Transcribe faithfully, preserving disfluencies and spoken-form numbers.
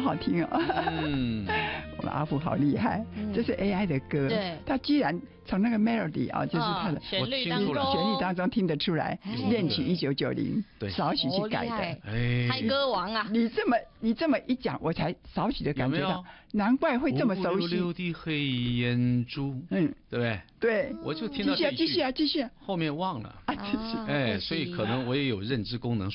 好听哦。 嗯， 我们阿福好厉害， 嗯这是 A I 的歌， 对， 他居然从那个 melody 啊，就是他的哦旋律当中， 旋律当中听得出来， 哎恋曲一九九零， 对少许去改哦厉害的。 哎， 嗨歌王啊！ 你这么你这么一讲，我才少许的感觉到有没有， 难怪会这么熟五五六六悉。 的黑眼珠， 嗯， 对不对？ 对， 我就听到继续啊， 这一句， 继续啊，继续啊。 后面忘了。 啊，继续。 哎，所以可能我也有认知功能